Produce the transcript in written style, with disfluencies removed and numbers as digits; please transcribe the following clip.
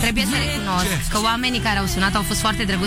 Trebuie să recunosc că oamenii care au sunat au fost foarte drăguți.